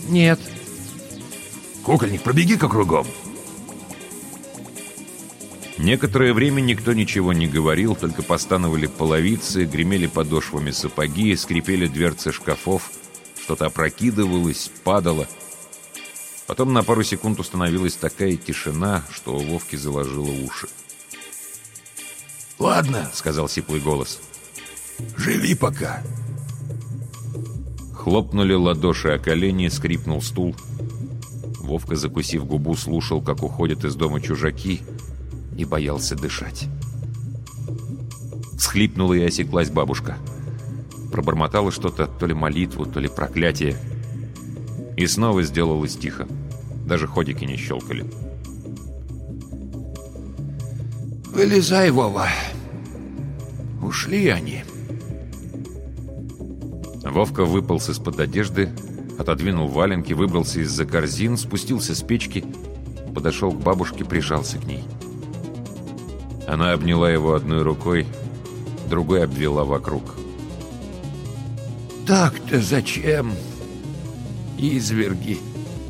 Нет. Кукольник, пробеги-ка кругом. Некоторое время никто ничего не говорил, только постановали половицы, гремели подошвами сапоги, скрипели дверцы шкафов, что-то опрокидывалось, падало. Потом на пару секунд установилась такая тишина, что у Вовки заложило уши. «Ладно», — сказал сиплый голос. «Живи пока». Хлопнули ладоши о колени, скрипнул стул. Вовка, закусив губу, слушал, как уходят из дома чужаки, и боялся дышать. Всхлипнула и осеклась бабушка. Пробормотала что-то, то ли молитву, то ли проклятие. И снова сделалось тихо. Даже ходики не щелкали. «Вылезай, Вова. Ушли они». Вовка выполз из-под одежды, отодвинул валенки, выбрался из-за корзин, спустился с печки, подошел к бабушке, прижался к ней. Она обняла его одной рукой, другой обвела вокруг. «Так-то зачем, изверги?»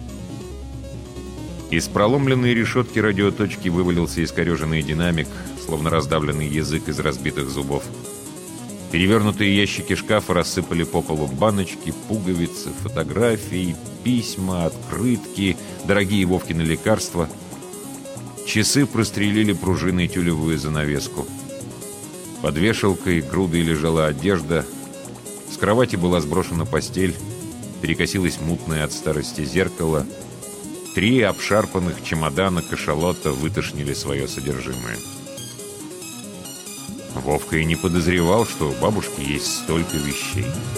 Из проломленной решетки радиоточки вывалился искореженный динамик, словно раздавленный язык из разбитых зубов. Перевернутые ящики шкафа рассыпали по полу баночки, пуговицы, фотографии, письма, открытки, дорогие Вовкины лекарства. Часы прострелили пружиной тюлевую занавеску. Под вешалкой грудой лежала одежда. С кровати была сброшена постель. Перекосилось мутное от старости зеркало. 3 обшарпанных чемодана кашалота вытошнили свое содержимое. Вовка и не подозревал, что у бабушки есть столько вещей.